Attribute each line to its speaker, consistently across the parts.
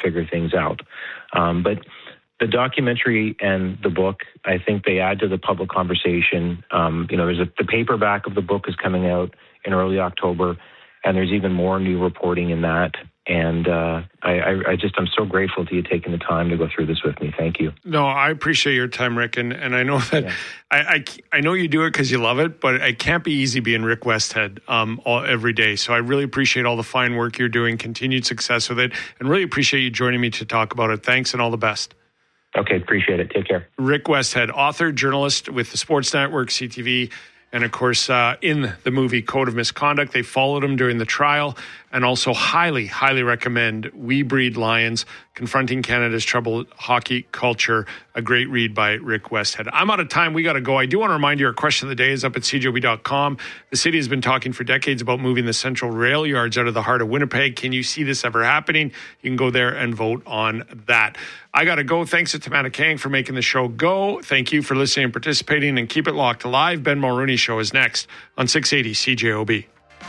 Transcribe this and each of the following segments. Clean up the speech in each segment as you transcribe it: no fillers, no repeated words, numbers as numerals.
Speaker 1: figure things out. But the documentary and the book, I think they add to the public conversation. The paperback of the book is coming out in early October, and there's even more new reporting in that. And I'm so grateful to you taking the time to go through this with me. Thank you.
Speaker 2: No, I appreciate your time, Rick. And I know that I know you do it because you love it, but it can't be easy being Rick Westhead every day. So I really appreciate all the fine work you're doing, continued success with it, and really appreciate you joining me to talk about it. Thanks and all the best.
Speaker 1: Okay, appreciate it. Take care.
Speaker 2: Rick Westhead, author, journalist with the Sports Network, CTV, and of course, in the movie Code of Misconduct. They followed him during the trial, and also highly, highly recommend We Breed Lions, Confronting Canada's Troubled Hockey Culture, a great read by Rick Westhead. I'm out of time. We got to go. I do want to remind you, our question of the day is up at cjob.com. The city has been talking for decades about moving the central rail yards out of the heart of Winnipeg. Can you see this ever happening? You can go there and vote on that. I got to go. Thanks to Tamana Kang for making the show go. Thank you for listening and participating, and keep it locked to live. Ben Mulrooney Show is next on 680 CJOB.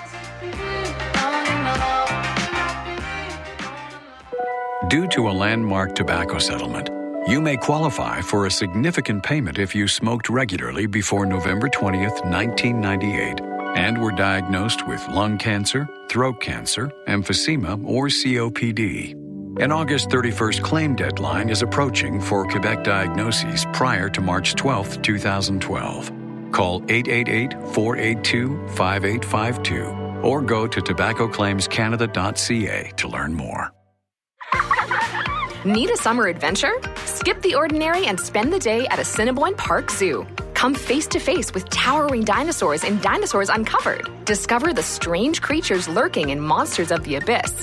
Speaker 3: Due to a landmark tobacco settlement, you may qualify for a significant payment if you smoked regularly before November 20th, 1998, and were diagnosed with lung cancer, throat cancer, emphysema, or COPD. An August 31st claim deadline is approaching for Quebec diagnoses prior to March 12th, 2012. Call 888-482-5852 or go to tobaccoclaimscanada.ca to learn more.
Speaker 4: Need a summer adventure? Skip the ordinary and spend the day at Assiniboine Park Zoo. Come face to face with towering dinosaurs in Dinosaurs Uncovered. Discover the strange creatures lurking in Monsters of the Abyss.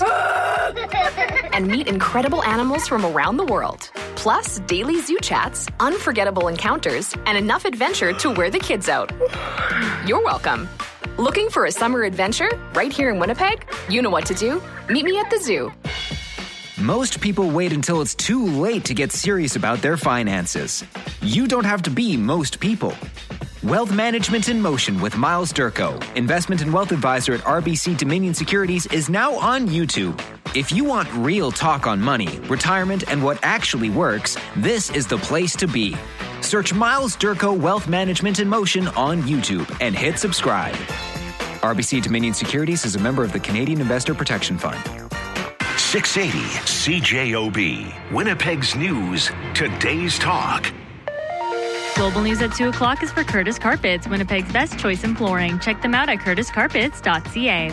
Speaker 4: And meet incredible animals from around the world. Plus, daily zoo chats, unforgettable encounters, and enough adventure to wear the kids out. You're welcome. Looking for a summer adventure right here in Winnipeg? You know what to do. Meet me at the zoo.
Speaker 5: Most people wait until it's too late to get serious about their finances. You don't have to be most people. Wealth Management in Motion with Miles Durko, investment and wealth advisor at RBC Dominion Securities, is now on YouTube. If you want real talk on money, retirement, and what actually works, this is the place to be. Search Miles Durko Wealth Management in Motion on YouTube and hit subscribe. RBC Dominion Securities is a member of the Canadian Investor Protection Fund.
Speaker 6: 680 CJOB, Winnipeg's news, today's talk.
Speaker 7: Global News at 2 o'clock is for Curtis Carpets, Winnipeg's best choice in flooring. Check them out at curtiscarpets.ca.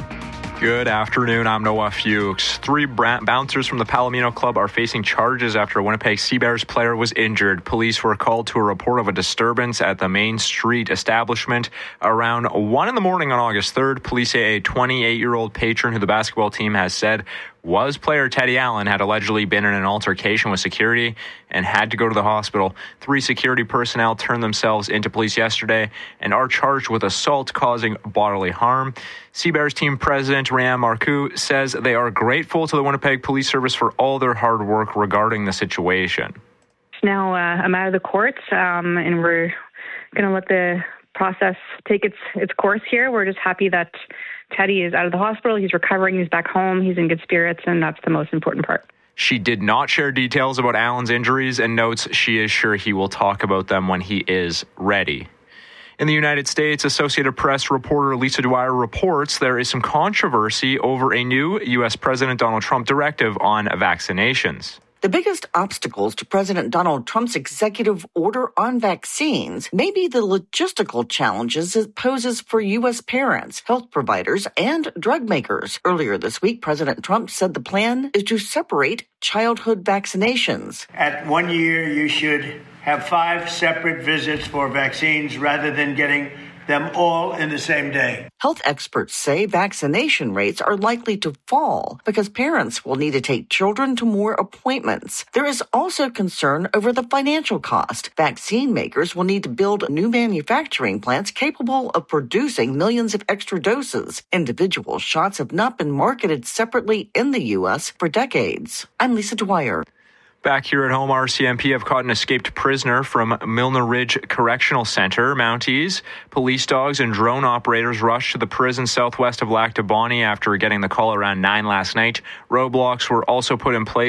Speaker 8: Good afternoon. I'm Noah Fuchs. 3 bouncers from the Palomino Club are facing charges after a Winnipeg Seabears player was injured. Police were called to a report of a disturbance at the Main Street establishment around 1 a.m. on August 3rd. Police say a 28-year-old patron who the basketball team has said was player Teddy Allen had allegedly been in an altercation with security and had to go to the hospital. 3 security personnel turned themselves into police yesterday and are charged with assault causing bodily harm. Seabears team president Ram Marcoux says they are grateful to the Winnipeg Police Service for all their hard work regarding the situation.
Speaker 9: Now I'm out of the courts, and we're going to let the process take its course here. We're just happy that Teddy is out of the hospital. He's recovering. He's back home. He's in good spirits, and that's the most important part.
Speaker 8: She did not share details about Allen's injuries and notes she is sure he will talk about them when he is ready. In the United States, Associated Press reporter Lisa Dwyer reports there is some controversy over a new U.S. President Donald Trump directive on vaccinations.
Speaker 10: The biggest obstacles to President Donald Trump's executive order on vaccines may be the logistical challenges it poses for U.S. parents, health providers, and drug makers. Earlier this week, President Trump said the plan is to separate childhood vaccinations.
Speaker 11: At 1 year, you should have 5 separate visits for vaccines rather than getting them all in the same day.
Speaker 10: Health experts say vaccination rates are likely to fall because parents will need to take children to more appointments. There is also concern over the financial cost. Vaccine makers will need to build new manufacturing plants capable of producing millions of extra doses. Individual shots have not been marketed separately in the U.S. for decades. I'm Lisa Dwyer.
Speaker 8: Back here at home, RCMP have caught an escaped prisoner from Milner Ridge Correctional Center. Mounties, police dogs, and drone operators rushed to the prison southwest of Lac du Bonnet after getting the call around 9 last night. Roadblocks were also put in place